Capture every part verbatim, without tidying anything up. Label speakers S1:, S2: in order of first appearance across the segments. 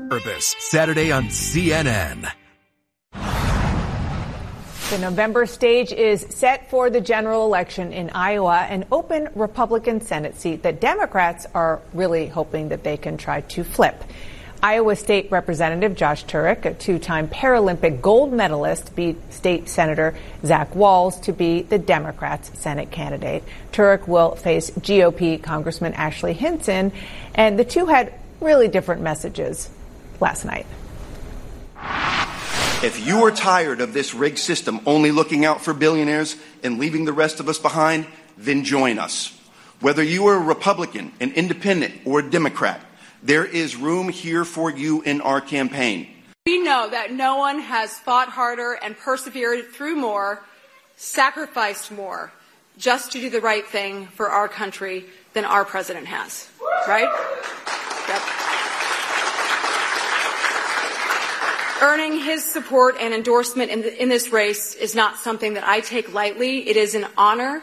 S1: Purpose, Saturday on C N N.
S2: The November stage is set for the general election in Iowa, an open Republican Senate seat that Democrats are really hoping that they can try to flip. Iowa State Representative Josh Turek, a two-time Paralympic gold medalist, beat State Senator Zach Wahls to be the Democrats' Senate candidate. Turek will face G O P Congressman Ashley Hinson, and the two had really different messages last night.
S3: If you are tired of this rigged system only looking out for billionaires and leaving the rest of us behind, then join us. Whether you are a Republican, an independent, or a Democrat, there is room here for you in our campaign.
S4: We know that no one has fought harder and persevered through more, sacrificed more, just to do the right thing for our country than our president has. Right? Yep. Earning his support and endorsement in, the, in this race is not something that I take lightly. It is an honor.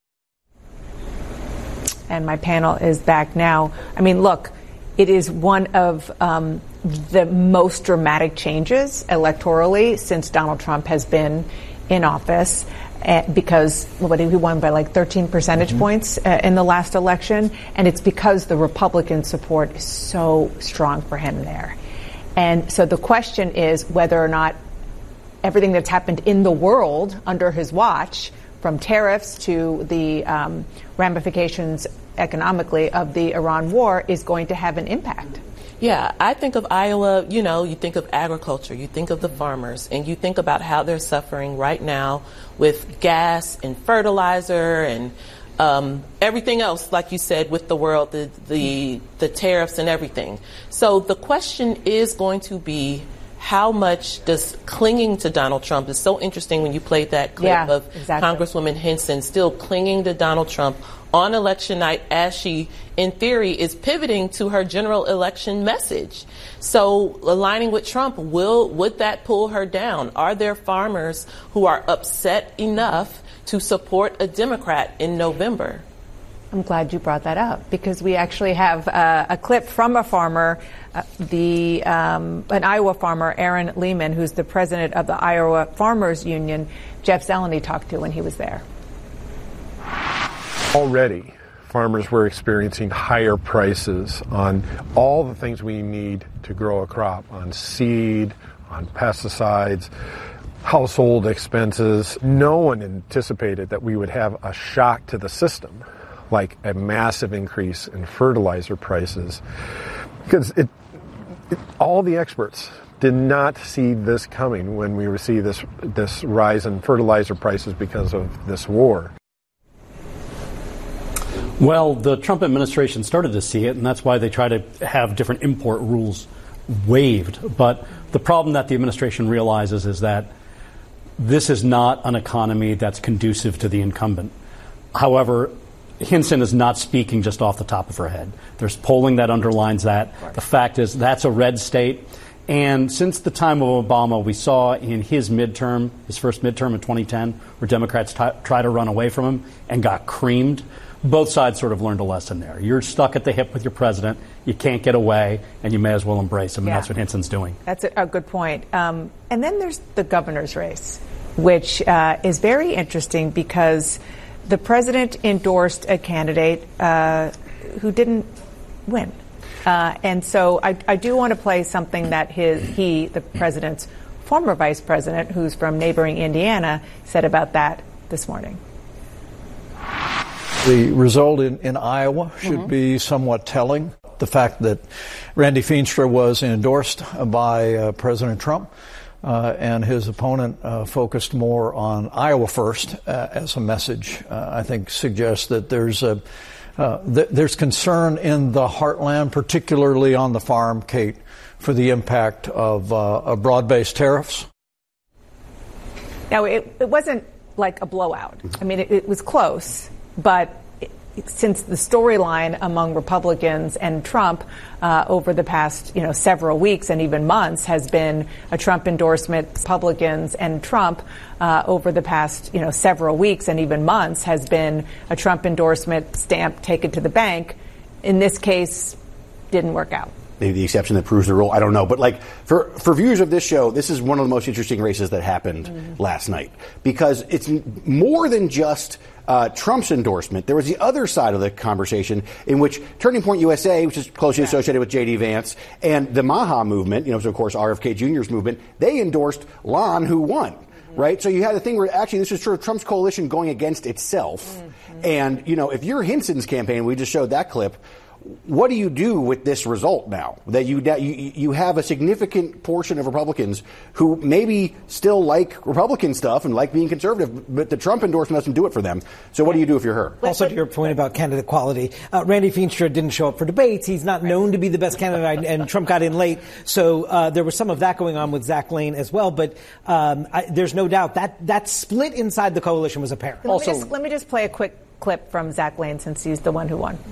S2: And my panel is back now. I mean, look, it is one of um, the most dramatic changes electorally since Donald Trump has been in office, uh, because what, he won by like thirteen percentage mm-hmm. points uh, in the last election. And it's because the Republican support is so strong for him there. And so the question is whether or not everything that's happened in the world under his watch, from tariffs to the um, ramifications economically of the Iran war, is going to have an impact.
S5: Yeah, I think of Iowa, you know, you think of agriculture, you think of the farmers, and you think about how they're suffering right now with gas and fertilizer and Um, everything else, like you said, with the world, the, the the tariffs and everything. So the question is going to be, how much does clinging to Donald Trump? It's so interesting when you played that clip
S2: yeah,
S5: of
S2: exactly.
S5: Congresswoman Hinson still clinging to Donald Trump on election night, as she, in theory, is pivoting to her general election message. So aligning with Trump, will would that pull her down? Are there farmers who are upset enough to support a Democrat in November?
S2: I'm glad you brought that up, because we actually have uh, a clip from a farmer, uh, the um, an Iowa farmer, Aaron Lehman, who's the president of the Iowa Farmers Union. Jeff Zeleny talked to when he was there.
S6: Already, farmers were experiencing higher prices on all the things we need to grow a crop, on seed, on pesticides, household expenses. No one anticipated that we would have a shock to the system, like a massive increase in fertilizer prices, because it, it, all the experts did not see this coming when we see this this rise in fertilizer prices because of this war.
S7: Well, the Trump administration started to see it, and that's why they try to have different import rules waived. But the problem that the administration realizes is that this is not an economy that's conducive to the incumbent. However, Hinson is not speaking just off the top of her head. There's polling that underlines that. Right. The fact is that's a red state. And since the time of Obama, we saw in his midterm, his first midterm in twenty ten, where Democrats t- tried to run away from him and got creamed. Both sides sort of learned a lesson there. You're stuck at the hip with your president. You can't get away, and you may as well embrace him. Yeah. And that's what Hinson's doing.
S2: That's a, a good point. Um, and then there's the governor's race, which uh, is very interesting because the president endorsed a candidate uh, who didn't win. Uh, and so I, I do want to play something that his, he, the president's former vice president, who's from neighboring Indiana, said about that this morning.
S8: The result in, in Iowa should mm-hmm. be somewhat telling. The fact that Randy Feenstra was endorsed by uh, President Trump uh, and his opponent uh, focused more on Iowa first uh, as a message, uh, I think suggests that there's a uh, th- there's concern in the heartland, particularly on the farm, Kate, for the impact of, uh, of broad-based tariffs.
S2: Now, it, it wasn't like a blowout. I mean, it, it was close. But since the storyline among Republicans and Trump uh, over the past, you know, several weeks and even months has been a Trump endorsement, Republicans and Trump uh, over the past, you know, several weeks and even months has been a Trump endorsement stamp, take it to the bank. In this case, didn't work out.
S9: maybe the exception that proves the rule. I don't know. But like for, for viewers of this show, this is one of the most interesting races that happened mm-hmm. last night because it's more than just uh, Trump's endorsement. There was the other side of the conversation in which Turning Point U S A, which is closely yeah. associated with J D Vance, and the Maha movement, you know, so of course R F K Junior's movement, they endorsed Lon, who won. Right? So you had the thing where actually this was sort of Trump's coalition going against itself. Mm-hmm. And, you know, if you're Hinson's campaign, we just showed that clip, what do you do with this result now? That you, that you you have a significant portion of Republicans who maybe still like Republican stuff and like being conservative, but the Trump endorsement doesn't do it for them. So what do you do if you're her?
S10: Also, to your point about candidate quality, uh, Randy Feenstra didn't show up for debates. He's not known to be the best candidate, and Trump got in late. So uh, there was some of that going on with Zach Lane as well. But um, I, there's no doubt that that split inside the coalition was apparent.
S2: Let
S10: also,
S2: me just, let me just play a quick clip from Zach Lane since he's the one who won.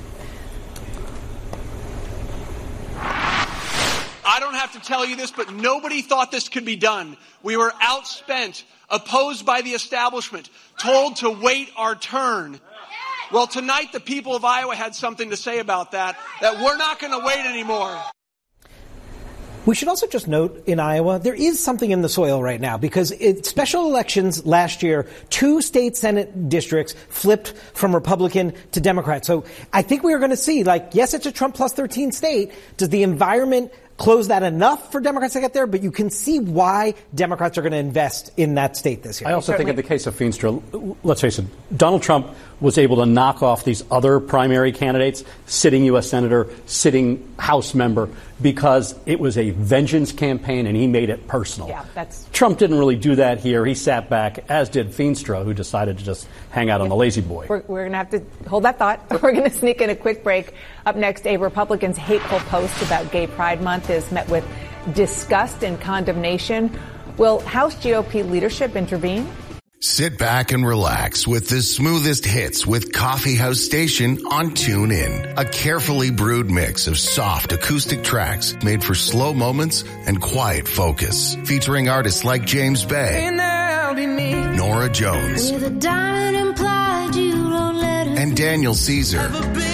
S11: I don't have to tell you this, but nobody thought this could be done. We were outspent, opposed by the establishment, told to wait our turn. Well, tonight the people of Iowa had something to say about that, that we're not going to wait anymore.
S10: We should also just note in Iowa, there is something in the soil right now because it, special elections last year, two state Senate districts flipped from Republican to Democrat. So I think we are going to see, like, yes, it's a Trump plus thirteen state. Does the environment close that enough for Democrats to get there? But you can see why Democrats are going to invest in that state this year.
S7: I also Certainly. think in the case of Feenstra, let's face it, Donald Trump was able to knock off these other primary candidates, sitting U S Senator, sitting House member, because it was a vengeance campaign and he made it personal.
S2: Yeah, that's
S7: Trump didn't really do that here. He sat back, as did Feenstra, who decided to just hang out yeah. on the lazy boy.
S2: We're, we're going to have to hold that thought. We're going to sneak in a quick break. Up next, a Republican's hateful post about Gay Pride Month is met with disgust and condemnation. Will House G O P leadership intervene?
S1: Sit back and relax with the smoothest hits with Coffee House Station on TuneIn. A carefully brewed mix of soft acoustic tracks made for slow moments and quiet focus. Featuring artists like James Bay, Nora Jones, and Daniel Caesar.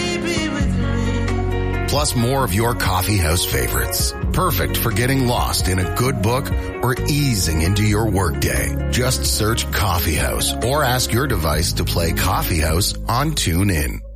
S1: Plus more of your coffee house favorites. Perfect for getting lost in a good book or easing into your workday. Just search Coffee House or ask your device to play Coffee House on TuneIn.